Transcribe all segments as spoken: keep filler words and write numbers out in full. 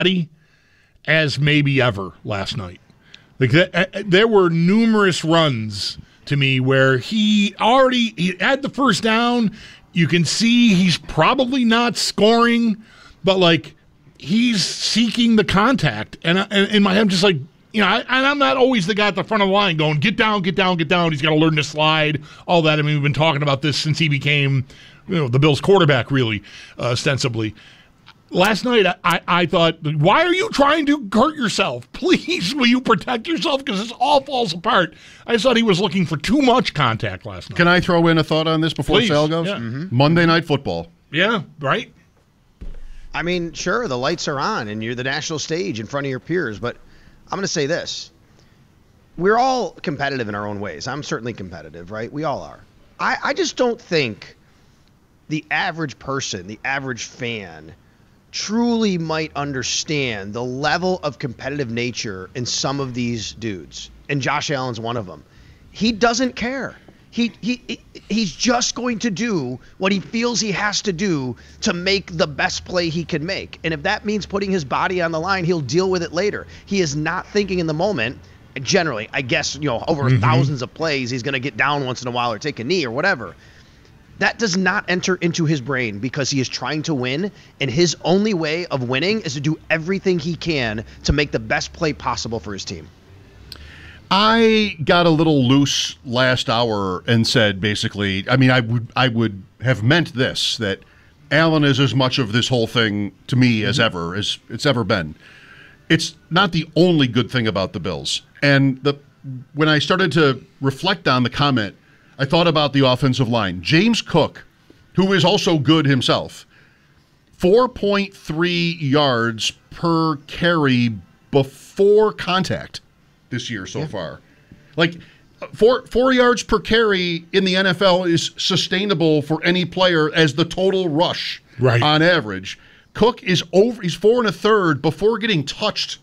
as maybe ever last night. Like that, there were numerous runs to me where he already he had the first down. You can see he's probably not scoring, but like he's seeking the contact. And, I, and in my head, I'm just like, you know, I, and I'm not always the guy at the front of the line going, get down, get down, get down. He's got to learn to slide, all that. I mean, we've been talking about this since he became, you know, the Bills quarterback, really, uh, ostensibly. Last night, I, I thought, why are you trying to hurt yourself? Please, will you protect yourself? Because this all falls apart. I just thought he was looking for too much contact last night. Can I throw in a thought on this before Please. Sal goes? Yeah. Mm-hmm. Monday Night Football. Yeah, right? I mean, sure, the lights are on, and you're the national stage in front of your peers, but I'm going to say this. We're all competitive in our own ways. I'm certainly competitive, right? We all are. I, I just don't think the average person, the average fan, truly might understand the level of competitive nature in some of these dudes. And Josh Allen's one of them. He doesn't care. He, he he's just going to do what he feels he has to do to make the best play he can make. And if that means putting his body on the line, he'll deal with it later. He is not thinking in the moment. Generally, I guess, you know, over mm-hmm. thousands of plays, he's going to get down once in a while or take a knee or whatever. That does not enter into his brain because he is trying to win, and his only way of winning is to do everything he can to make the best play possible for his team. I got a little loose last hour and said basically, I mean, I would I would have meant this, that Allen is as much of this whole thing to me as ever, as it's ever been. It's not the only good thing about the Bills. And the when I started to reflect on the comment, I thought about the offensive line. James Cook, who is also good himself, four point three yards per carry before contact this year so yeah. far. Like, four four yards per carry in the N F L is sustainable for any player as the total rush right. on average. Cook is over, he's four and a third before getting touched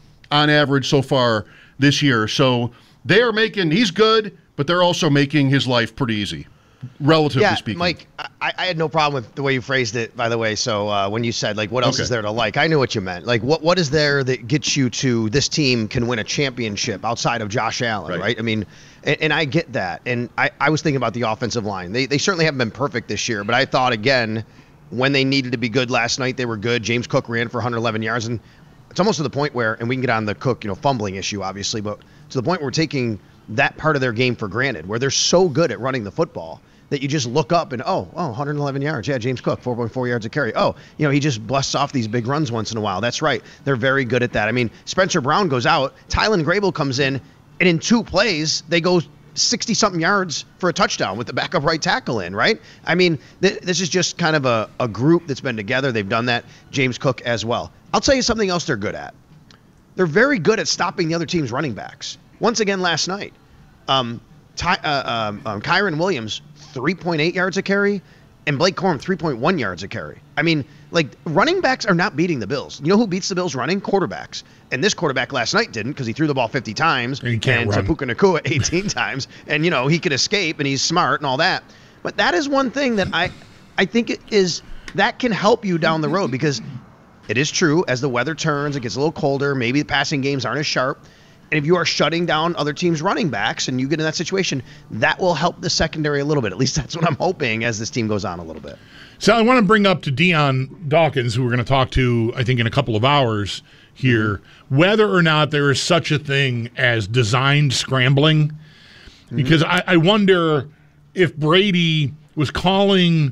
on average so far this year. So they are making, he's good, but they're also making his life pretty easy, relatively yeah, speaking. Mike, I, I had no problem with the way you phrased it, by the way. So uh, when you said, like, what else okay. is there to like? I knew what you meant. Like, what what is there that gets you to this team can win a championship outside of Josh Allen, right? right? I mean, and, and I get that. And I, I was thinking about the offensive line. They, they certainly haven't been perfect this year, but I thought, again, when they needed to be good last night, they were good. James Cook ran for one hundred eleven yards. And it's almost to the point where, and we can get on the Cook, you know, fumbling issue, obviously, but to the point where we're taking that part of their game for granted, where they're so good at running the football that you just look up and, oh, oh, one hundred eleven yards. Yeah, James Cook, four point four yards a carry. Oh, you know, he just busts off these big runs once in a while. That's right. They're very good at that. I mean, Spencer Brown goes out, Tylen Grable comes in, and in two plays, they go sixty-something yards for a touchdown with the backup right tackle in, right? I mean, th- this is just kind of a, a group that's been together. They've done that. James Cook as well. I'll tell you something else they're good at. They're very good at stopping the other team's running backs. Once again last night, um, Ty, uh, um, um, Kyron Williams, three point eight yards a carry, and Blake Corum, three point one yards a carry. I mean, like, running backs are not beating the Bills. You know who beats the Bills running? Quarterbacks. And this quarterback last night didn't, because he threw the ball fifty times and, and Tapuka Nakua eighteen times. And, you know, he could escape, and he's smart and all that. But that is one thing that I, I think it is that can help you down the road, because it is true, as the weather turns, it gets a little colder, maybe the passing games aren't as sharp. And if you are shutting down other teams' running backs and you get in that situation, that will help the secondary a little bit. At least that's what I'm hoping as this team goes on a little bit. So I want to bring up to Dion Dawkins, who we're going to talk to, I think, in a couple of hours here, mm-hmm. whether or not there is such a thing as designed scrambling. Mm-hmm. Because I, I wonder if Brady was calling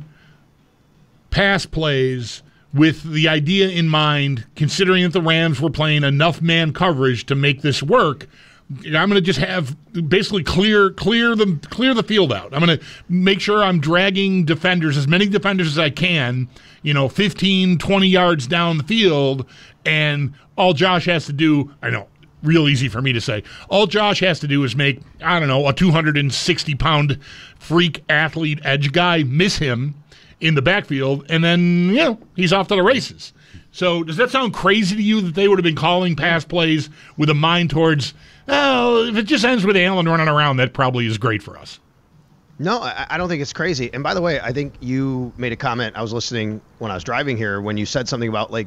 pass plays with the idea in mind, considering that the Rams were playing enough man coverage to make this work. I'm going to just have basically clear clear the clear the field out. I'm going to make sure I'm dragging defenders, as many defenders as I can, you know, fifteen, twenty yards down the field, and all Josh has to do, I know, real easy for me to say, all Josh has to do is make, I don't know, a two hundred sixty pound freak athlete edge guy miss him in the backfield, and then, you know, he's off to the races. So does that sound crazy to you that they would have been calling pass plays with a mind towards, oh, if it just ends with Allen running around, that probably is great for us? No, I, I don't think it's crazy. And by the way, I think you made a comment, I was listening when I was driving here, when you said something about, like,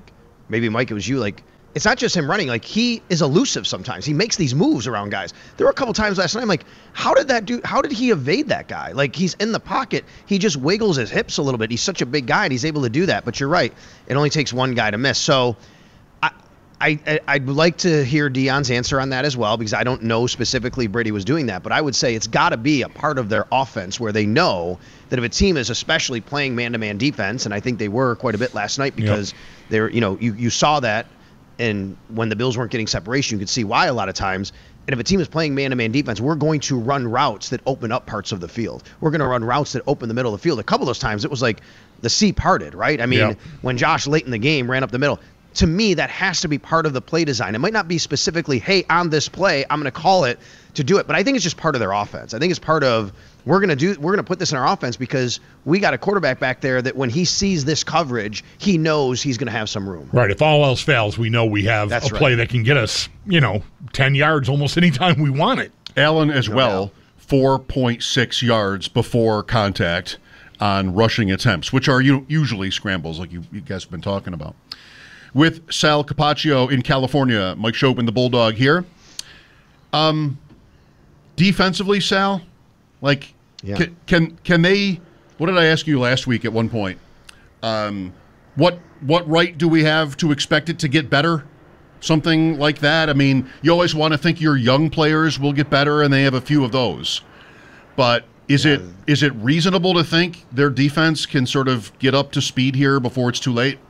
maybe Mike, it was you, like, it's not just him running. Like, he is elusive sometimes. He makes these moves around guys. There were a couple times last night, I'm like, how did that do? How did he evade that guy? Like, he's in the pocket. He just wiggles his hips a little bit. He's such a big guy, and he's able to do that. But you're right. It only takes one guy to miss. So I, I, I'd like to hear Deion's answer on that as well, because I don't know specifically Brady was doing that. But I would say it's got to be a part of their offense where they know that if a team is especially playing man-to-man defense, and I think they were quite a bit last night because yep. they're, you know, you, you saw that. And when the Bills weren't getting separation, you could see why a lot of times. And if a team is playing man-to-man defense, we're going to run routes that open up parts of the field. We're going to run routes that open the middle of the field. A couple of those times, it was like the sea parted, right? I mean, yeah. when Josh late in the game ran up the middle, to me, that has to be part of the play design. It might not be specifically, hey, on this play, I'm going to call it to do it. But I think it's just part of their offense. I think it's part of, we're going to do, we're going to put this in our offense because we got a quarterback back there that when he sees this coverage, he knows he's going to have some room. Right. If all else fails, we know we have That's a right. play that can get us, you know, ten yards almost anytime we want it. Allen as no well, doubt. four point six yards before contact on rushing attempts, which are usually scrambles like you, you guys have been talking about. With Sal Capaccio in California, Mike Schopen, the Bulldog here. Um, defensively, Sal, like, yeah. can, can can they? What did I ask you last week at one point? Um, what what right do we have to expect it to get better? Something like that. I mean, you always want to think your young players will get better, and they have a few of those. But is yeah. it is it reasonable to think their defense can sort of get up to speed here before it's too late?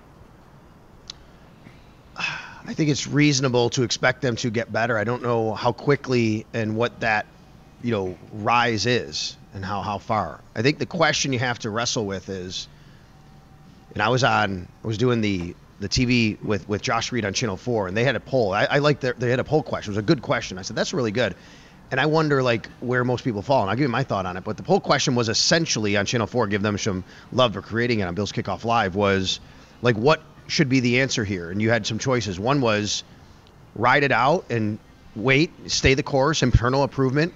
I think it's reasonable to expect them to get better. I don't know how quickly and what that, you know, rise is and how, how far. I think the question you have to wrestle with is, and I was on, I was doing the, the T V with, with Josh Reed on Channel four, and they had a poll. I, I like their, they had a poll question. It was a good question. I said, that's really good. And I wonder, like, where most people fall. And I'll give you my thought on it. But the poll question was essentially on Channel four, give them some love for creating it on Bills Kickoff Live, was, like, what should be the answer here? And you had some choices. One was ride it out and wait, stay the course, internal improvement.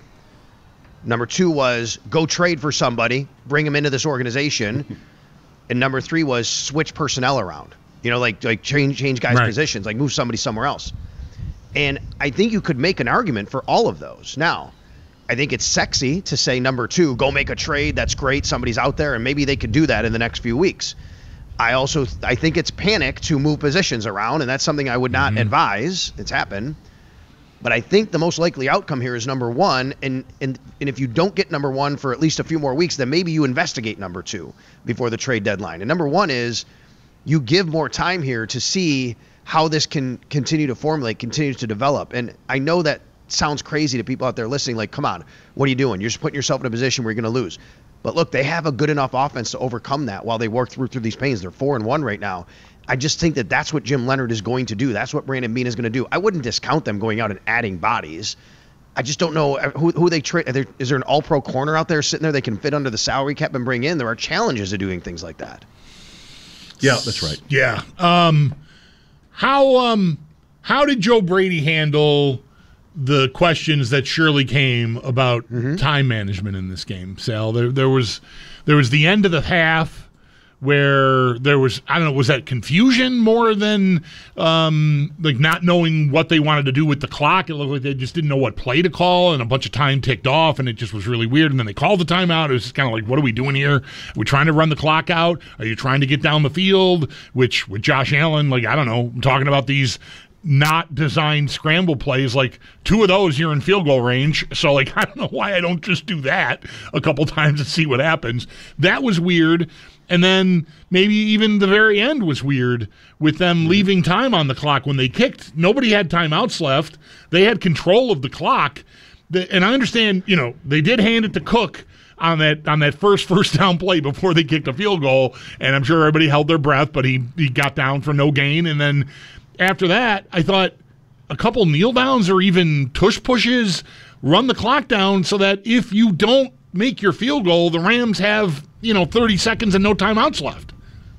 Number two was go trade for somebody, bring them into this organization. And number three was switch personnel around. You know, like like change change guys' right. positions, like move somebody somewhere else. And I think you could make an argument for all of those. Now, I think it's sexy to say number two, go make a trade. That's great. Somebody's out there, and maybe they could do that in the next few weeks. I also I think it's panic to move positions around, and that's something I would not mm-hmm. advise. It's happened. But I think the most likely outcome here is number one, and, and and if you don't get number one for at least a few more weeks, then maybe you investigate number two before the trade deadline. And number one is you give more time here to see how this can continue to formulate, continue to develop. And I know that sounds crazy to people out there listening, like, come on, what are you doing? You're just putting yourself in a position where you're going to lose. But look, they have a good enough offense to overcome that while they work through through these pains. They're four and one right now. I just think that that's what Jim Leonhard is going to do. That's what Brandon Beane is going to do. I wouldn't discount them going out and adding bodies. I just don't know who who they trade. Is there an all-pro corner out there sitting there they can fit under the salary cap and bring in? There are challenges to doing things like that. Yeah, that's right. Yeah. Um, how um, how did Joe Brady handle the questions that surely came about mm-hmm. time management in this game, Sal? There, there was, there was the end of the half where there was, I don't know, was that confusion more than um, like not knowing what they wanted to do with the clock? It looked like they just didn't know what play to call, and a bunch of time ticked off, and it just was really weird. And then they called the timeout. It was just kind of like, what are we doing here? Are we trying to run the clock out? Are you trying to get down the field? Which, with Josh Allen, like, I don't know, I'm talking about these not designed scramble plays, like two of those you're in field goal range. So, like, I don't know why I don't just do that a couple times and see what happens. That was weird. And then maybe even the very end was weird with them leaving time on the clock when they kicked. Nobody had timeouts left. They had control of the clock. And I understand, you know, they did hand it to Cook on that on that first first down play before they kicked a field goal. And I'm sure everybody held their breath, but he, he got down for no gain. And then after that, I thought a couple kneel downs or even tush pushes, run the clock down so that if you don't make your field goal, the Rams have, you know, thirty seconds and no timeouts left.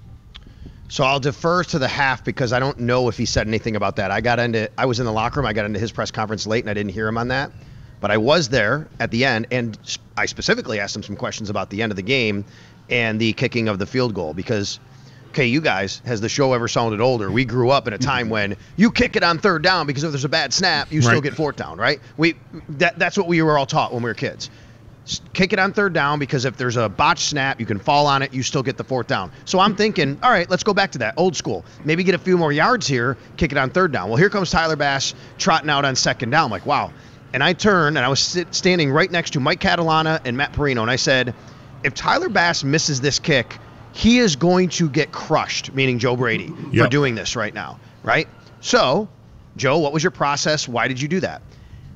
So I'll defer to the half because I don't know if he said anything about that. I got into, I was in the locker room. I got into his press conference late and I didn't hear him on that. But I was there at the end, and I specifically asked him some questions about the end of the game and the kicking of the field goal because okay, you guys, has the show ever sounded older? We grew up in a time when you kick it on third down because if there's a bad snap, you still Right. get fourth down, right? We that That's what we were all taught when we were kids. S- Kick it on third down because if there's a botched snap, you can fall on it, you still get the fourth down. So I'm thinking, all right, let's go back to that, old school. Maybe get a few more yards here, kick it on third down. Well, here comes Tyler Bass trotting out on second down. I'm like, wow. And I turned, and I was sit, standing right next to Mike Catalana and Matt Perino, and I said, if Tyler Bass misses this kick, he is going to get crushed, meaning Joe Brady, for Yep. doing this right now, right? So, Joe, what was your process? Why did you do that?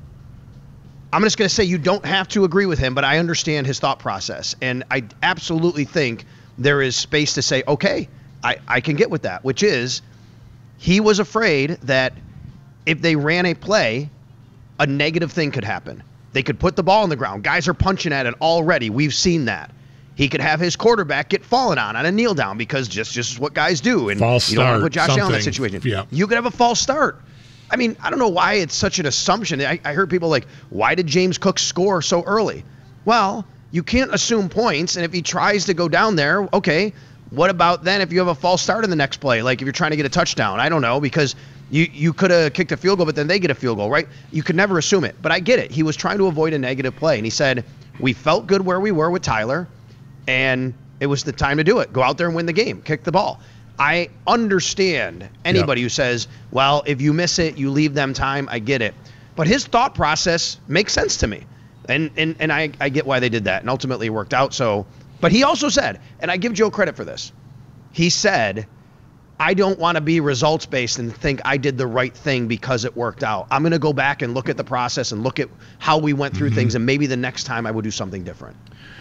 I'm just going to say you don't have to agree with him, but I understand his thought process. And I absolutely think there is space to say, okay, I, I can get with that, which is he was afraid that if they ran a play, a negative thing could happen. They could put the ball on the ground. Guys are punching at it already. We've seen that. He could have his quarterback get fallen on on a kneel down because just just what guys do. And False you don't want to start, put Josh Allen in that something. situation. Yeah. You could have a false start. I mean, I don't know why it's such an assumption. I, I heard people like, why did James Cook score so early? Well, you can't assume points, and if he tries to go down there, okay, what about then if you have a false start in the next play? Like if you're trying to get a touchdown, I don't know, because you, you could have kicked a field goal, but then they get a field goal, right? You could never assume it, but I get it. He was trying to avoid a negative play, and he said, we felt good where we were with Tyler, and it was the time to do it. Go out there and win the game. Kick the ball. I understand anybody Yep. who says, well, if you miss it, you leave them time. I get it. But his thought process makes sense to me. And and, and I, I get why they did that. And ultimately it worked out. So, but he also said, and I give Joe credit for this, he said, I don't want to be results-based and think I did the right thing because it worked out. I'm going to go back and look at the process and look at how we went through Mm-hmm. things, and maybe the next time I would do something different.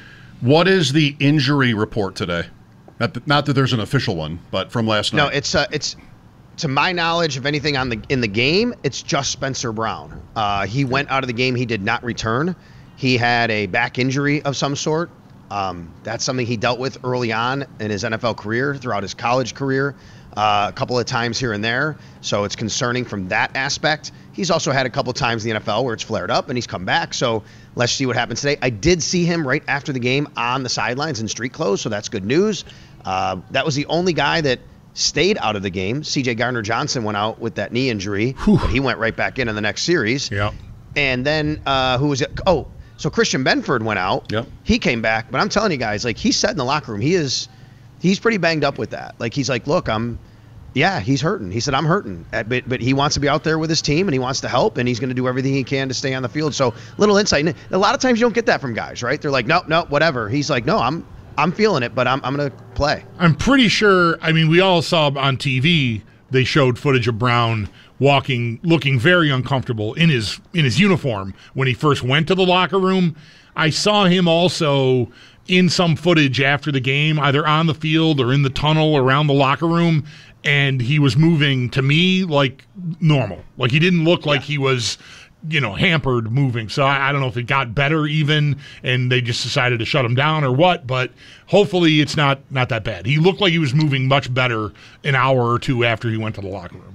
What is the injury report today? Not that, not that there's an official one, but from last night. No, it's uh, it's to my knowledge, if anything on the in the game, it's just Spencer Brown. Uh, he went out of the game. He did not return. He had a back injury of some sort. Um, that's something he dealt with early on in his N F L career, throughout his college career, uh, a couple of times here and there. So it's concerning from that aspect. He's also had a couple of times in the N F L where it's flared up and he's come back. So let's see what happens today. I did see him right after the game on the sidelines in street clothes, so that's good news. Uh, that was the only guy that stayed out of the game. C J Gardner-Johnson went out with that knee injury, Whew. but he went right back in in the next series. Yeah. And then uh, who was it? Oh, so Christian Benford went out. Yep. He came back, but I'm telling you guys, like he said in the locker room, he is, he's pretty banged up with that. Like he's like, look, I'm, yeah, he's hurting. He said, I'm hurting, Uh, but but he wants to be out there with his team and he wants to help and he's going to do everything he can to stay on the field. So little insight. And a lot of times you don't get that from guys, right? They're like, no, no, whatever. He's like, no, I'm I'm feeling it, but I'm I'm going to play. I'm pretty sure. I mean, we all saw on T V. They showed footage of Brown walking, looking very uncomfortable in his in his uniform when he first went to the locker room. I saw him also in some footage after the game, either on the field or in the tunnel around the locker room, and he was moving to me like normal. Like he didn't look like he was, you know, hampered moving. So I, I don't know if it got better even and they just decided to shut him down or what, but hopefully it's not not that bad. He looked like he was moving much better an hour or two after he went to the locker room.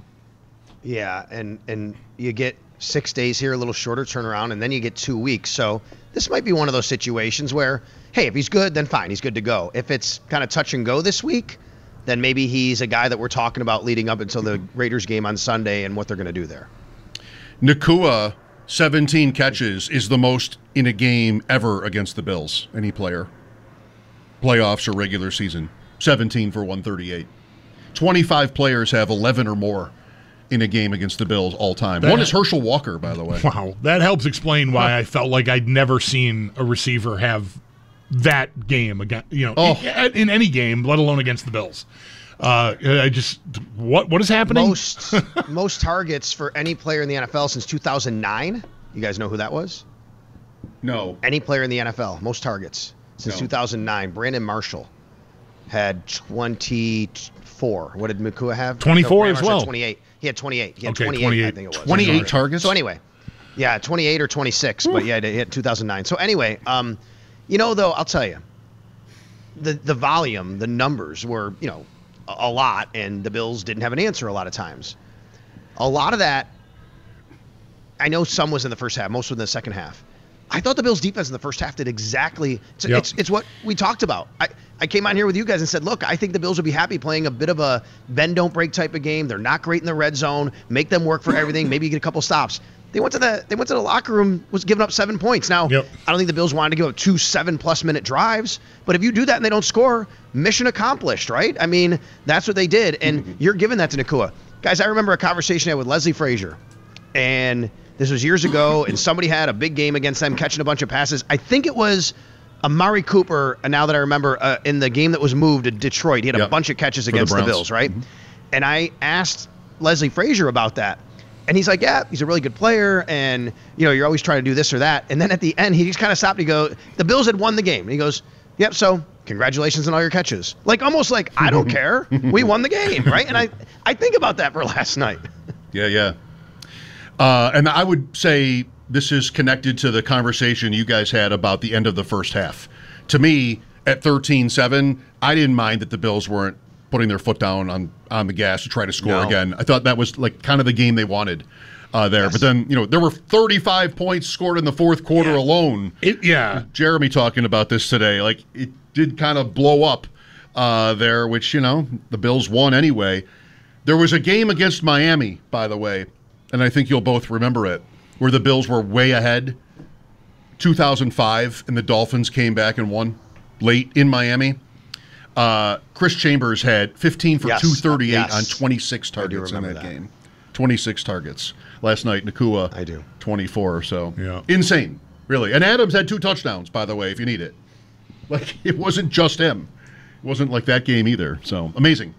Yeah, and and you get six days here, a little shorter turnaround, and then you get two weeks. So this might be one of those situations where, hey, if he's good, then fine, he's good to go. If it's kind of touch and go this week, then maybe he's a guy that we're talking about leading up until the Raiders game on Sunday and what they're going to do there. Nakua, seventeen catches, is the most in a game ever against the Bills, any player. Playoffs or regular season. seventeen for one thirty-eight. twenty-five players have eleven or more in a game against the Bills all time. That- One is Herschel Walker, by the way. Wow, that helps explain why I felt like I'd never seen a receiver have that game again. You know, Oh. in, in any game, let alone against the Bills. Uh, I just what what is happening? Most most targets for any player in the N F L since two thousand nine. You guys know who that was? No. Any player in the N F L, most targets since No. two thousand nine. Brandon Marshall had twenty-four. What did Nakua have? twenty-four No, Brandon as Marshall had well. twenty-eight. He had twenty-eight. He had Okay, twenty-eight, I twenty-eight. think it was. twenty-eight Sorry. targets? So anyway, yeah, twenty-eight or twenty-six, but yeah, he had two thousand nine. So anyway, um, you know, though, I'll tell you, the the volume, the numbers were, you know, a, a lot, and the Bills didn't have an answer a lot of times. A lot of that, I know some was in the first half, most was in the second half. I thought the Bills' defense in the first half did exactly. It's, Yep. it's it's what we talked about. I, I came on here with you guys and said, look, I think the Bills would be happy playing a bit of a bend don't break type of game. They're not great in the red zone. Make them work for everything. Maybe get a couple stops. They went to the they went to the locker room, was giving up seven points. Now, yep. I don't think the Bills wanted to give up two seven-plus minute drives, but if you do that and they don't score, mission accomplished, right? I mean, that's what they did, and mm-hmm. you're giving that to Nacua. Guys, I remember a conversation I had with Leslie Frazier, and this was years ago, and somebody had a big game against them, catching a bunch of passes. I think it was Amari Cooper, and now that I remember, uh, in the game that was moved to Detroit. He had yep. a bunch of catches against the, the Bills, right? Mm-hmm. And I asked Leslie Frazier about that. And he's like, yeah, he's a really good player, and, you know, you're always trying to do this or that. And then at the end, he just kind of stopped and he goes, the Bills had won the game. And he goes, yep, so congratulations on all your catches. Like, almost like, I don't care. We won the game, right? And I, I think about that for last night. Yeah, yeah. Uh, and I would say this is connected to the conversation you guys had about the end of the first half. To me, at thirteen seven, I didn't mind that the Bills weren't putting their foot down on, on the gas to try to score no. again. I thought that was like kind of the game they wanted uh, there. Yes. But then, you know, there were thirty-five points scored in the fourth quarter yeah. alone. It, yeah. Jeremy talking about this today. Like, it did kind of blow up uh, there, which, you know, the Bills won anyway. There was a game against Miami, by the way, and I think you'll both remember it, where the Bills were way ahead, two thousand five, and the Dolphins came back and won late in Miami. Uh, Chris Chambers had fifteen for yes. two thirty-eight yes. on twenty-six targets in that, that game. twenty-six targets. Last night, Nacua, I do. twenty-four, so yeah. insane, really. And Adams had two touchdowns, by the way, if you need it. Like, it wasn't just him. It wasn't like that game either, so amazing.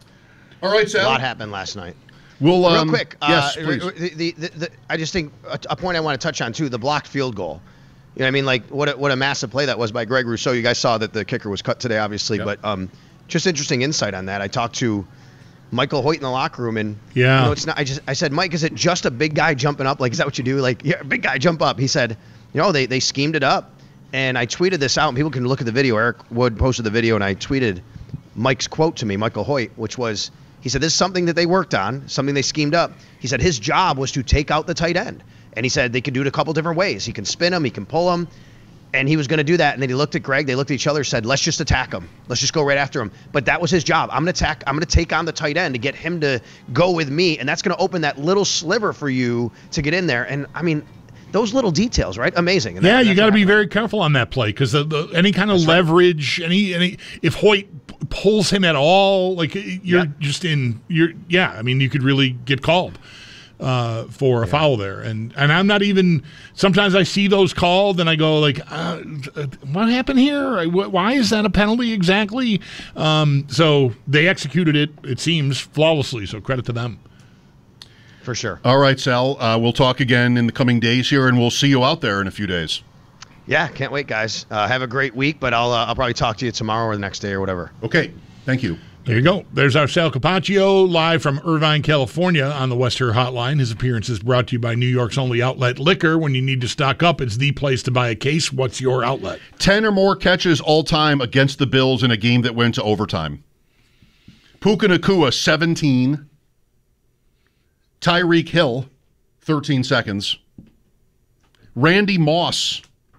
All right, Sal. A lot happened last night. We'll, um, Real quick, yes, uh, please. The, the, the, the, I just think a, a point I want to touch on, too, the blocked field goal. You know what I mean? Like, what a, what a massive play that was by Greg Rousseau. You guys saw that the kicker was cut today, obviously, yep. but um, just interesting insight on that. I talked to Michael Hoyt in the locker room, and yeah. you know, it's not. I just I said, Mike, is it just a big guy jumping up? Like, is that what you do? Like, yeah, big guy jump up. He said, you know, they they schemed it up, and I tweeted this out, and people can look at the video. Eric Wood posted the video, and I tweeted Mike's quote to me, Michael Hoyt, which was, he said, this is something that they worked on, something they schemed up. He said his job was to take out the tight end, and he said they could do it a couple different ways. He can spin him, he can pull him. And he was going to do that, and then he looked at Greg. They looked at each other, said, "Let's just attack him. Let's just go right after him." But that was his job. I'm going to attack. I'm going to take on the tight end to get him to go with me, and that's going to open that little sliver for you to get in there. And I mean, those little details, right? Amazing. And yeah, that, you got to be very careful on that play because any kind of that's leverage, right. any any if Hoyt pulls him at all, like you're yep. just in. You're yeah. I mean, you could really get called. Uh, for a yeah. foul there, and and I'm not even. Sometimes I see those called, and I go like, uh, "What happened here? Why is that a penalty exactly?" Um, so they executed it. It seems flawlessly. So credit to them. For sure. All right, Sal. Uh, we'll talk again in the coming days here, and we'll see you out there in a few days. Yeah, can't wait, guys. Uh, have a great week, but I'll uh, I'll probably talk to you tomorrow or the next day or whatever. Okay. Thank you. There you go. There's our Sal Capaccio live from Irvine, California on the West Her Hotline. His appearance is brought to you by New York's only outlet Liquor. When you need to stock up, it's the place to buy a case. What's your outlet? Ten or more catches all time against the Bills in a game that went to overtime. Puka Nacua, seventeen. Tyreek Hill, thirteen seconds. Randy Moss,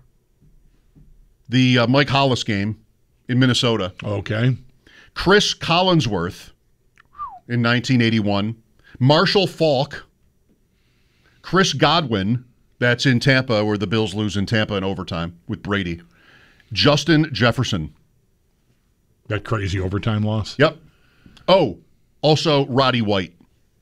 the uh, Mike Hollis game in Minnesota. Okay. Chris Collinsworth in nineteen eighty-one. Marshall Faulk. Chris Godwin, that's in Tampa, where the Bills lose in Tampa in overtime with Brady. Justin Jefferson. That crazy overtime loss? Yep. Oh, also Roddy White.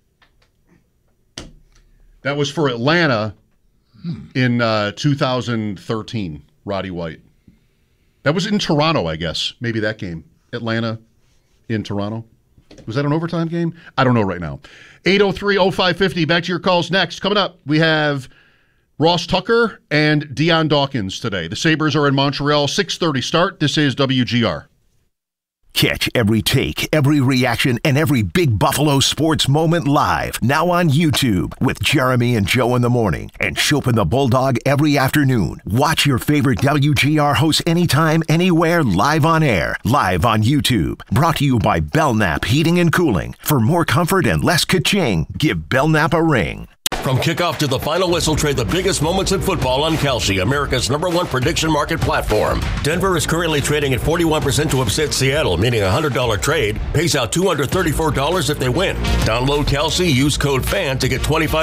That was for Atlanta hmm. in uh, two thousand thirteen, Roddy White. That was in Toronto, I guess. Maybe that game. Atlanta. In Toronto. Was that an overtime game? I don't know right now. eight oh three oh five fifty. Back to your calls next. Coming up, we have Ross Tucker and Dion Dawkins today. The Sabres are in Montreal. six thirty start. This is W G R. Catch every take, every reaction, and every big Buffalo sports moment live. Now on YouTube with Jeremy and Joe in the morning and Chopin the Bulldog every afternoon. Watch your favorite W G R hosts anytime, anywhere, live on air. Live on YouTube. Brought to you by Belknap Heating and Cooling. For more comfort and less ka-ching, give Belknap a ring. From kickoff to the final whistle, trade the biggest moments in football on Kalshi, America's number one prediction market platform. Denver is currently trading at forty-one percent to upset Seattle, meaning a one hundred dollars trade pays out two hundred thirty-four dollars if they win. Download Kalshi, use code FAN to get twenty-five